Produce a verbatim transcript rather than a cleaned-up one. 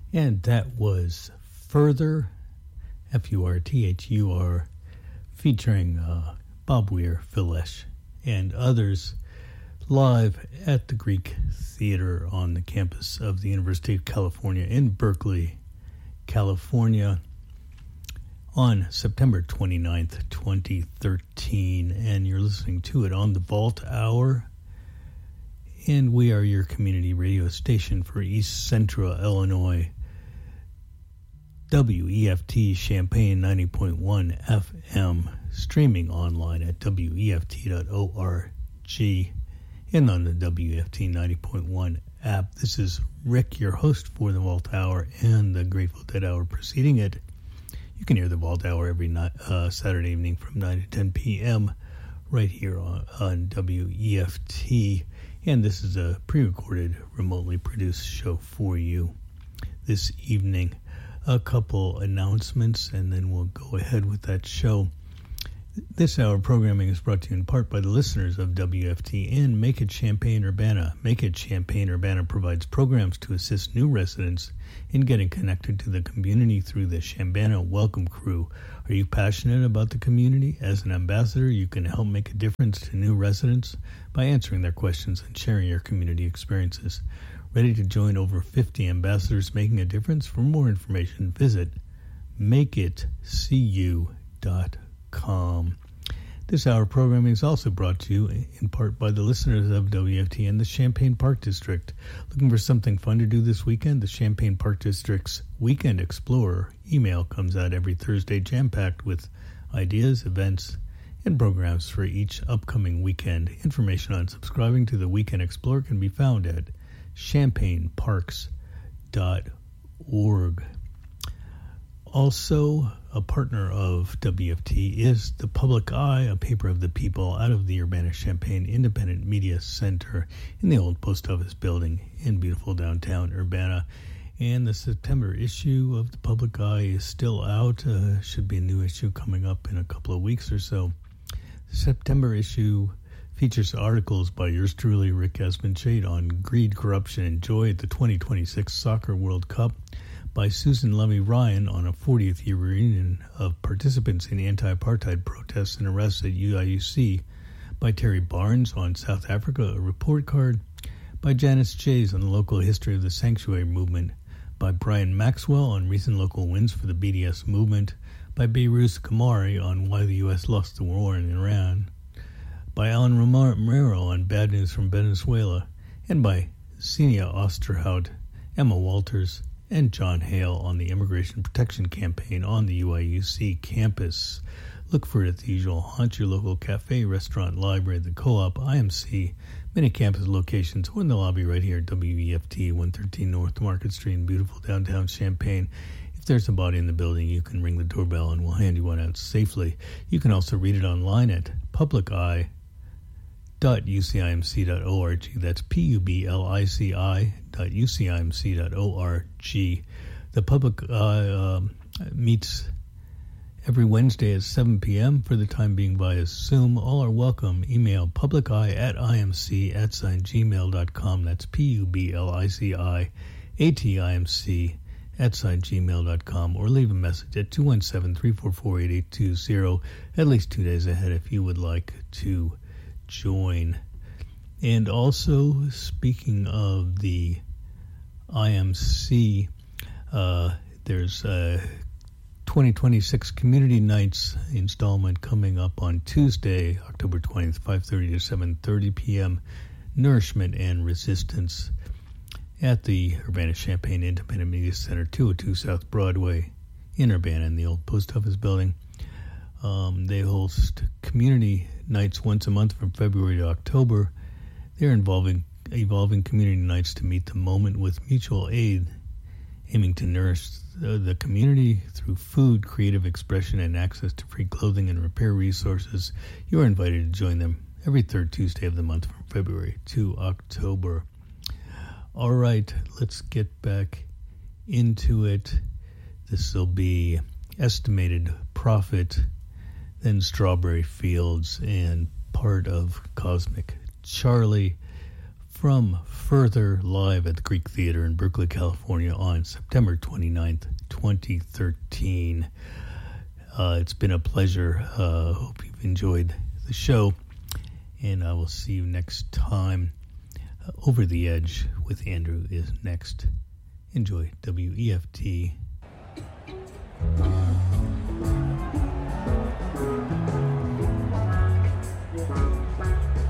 And that was Further, F U R T H U R, featuring uh, Bob Weir, Phil Lesh, and others, live at the Greek Theater on the campus of the University of California in Berkeley, California, on September twenty-ninth, twenty thirteen. And you're listening to it on the Vault Hour. And we are your community radio station for East Central Illinois. W E F T Champaign ninety point one F M, streaming online at W E F T dot org and on the W E F T ninety point one app. This is Rick, your host for the Vault Hour and the Grateful Dead Hour preceding it. You can hear the Vault Hour every night, uh, Saturday evening from nine to ten p.m. right here on, on W E F T. And this is a pre-recorded, remotely produced show for you this evening. A couple announcements, and then we'll go ahead with that show. This hour programming is brought to you in part by the listeners of W F T and Make It Champaign-Urbana. Make It Champaign-Urbana provides programs to assist new residents in getting connected to the community through the Chambana Welcome Crew. Are you passionate about the community? As an ambassador, you can help make a difference to new residents by answering their questions and sharing your community experiences. Ready to join over fifty ambassadors making a difference? For more information, visit make it c u dot com. This hour programming is also brought to you in part by the listeners of W F T and the Champaign Park District. Looking for something fun to do this weekend? The Champaign Park District's Weekend Explorer email comes out every Thursday, jam-packed with ideas, events, and programs for each upcoming weekend. Information on subscribing to the Weekend Explorer can be found at champaign parks dot org. Also, a partner of W F T is The Public Eye, a paper of the people out of the Urbana-Champaign Independent Media Center in the old post office building in beautiful downtown Urbana. And the September issue of The Public Eye is still out. Uh, should be a new issue coming up in a couple of weeks or so. The September issue features articles by yours truly, Rick Aspenshade, on greed, corruption, and joy at the twenty twenty-six Soccer World Cup, by Susan Levy Ryan on a fortieth year reunion of participants in anti-apartheid protests and arrests at U I U C, by Terry Barnes on South Africa, a report card, by Janice Jays on the local history of the sanctuary movement, by Brian Maxwell on recent local wins for the B D S movement, by Beirut Kamari on why the U S lost the war in Iran, by Alan Romero on bad news from Venezuela, and by Xenia Osterhout, Emma Walters, and John Hale on the Immigration Protection Campaign on the U I U C campus. Look for it at the usual haunt, your local cafe, restaurant, library, the co-op, I M C, many campus locations, or in the lobby right here at W E F T, one thirteen North Market Street in beautiful downtown Champaign. If there's a body in the building, you can ring the doorbell and we'll hand you one out safely. You can also read it online at public eye dot u c i m c dot org. That's P U B L I C I dot u c i m c dot org. The Public Eye uh, meets every Wednesday at seven p.m. for the time being via Zoom. All are welcome. Email publiceye at imc at gmail dot com. That's P U B L I C I A T I M C at gmail dot com, or leave a message at two one seven, three four four, eight eight two zero at least two days ahead if you would like to join. And also, speaking of the I M C, uh, there's a twenty twenty-six Community Nights installment coming up on Tuesday, October twentieth, five thirty to seven thirty p.m. Nourishment and Resistance at the Urbana-Champaign Independent Media Center, two oh two South Broadway in Urbana in the old post office building. Um, they host community nights once a month from February to October. They're involving evolving community nights to meet the moment with mutual aid, aiming to nourish the, the community through food, creative expression, and access to free clothing and repair resources. You are invited to join them every third Tuesday of the month from February to October. All right, let's get back into it. This will be Estimated Profit, then Strawberry Fields, and part of Cosmic Charlie, from Further, live at the Greek Theater in Berkeley, California on September twenty-ninth, twenty thirteen. Uh, it's been a pleasure. Uh, hope you've enjoyed the show, and I will see you next time. Uh, Over the Edge with Andrew is next. Enjoy W E F T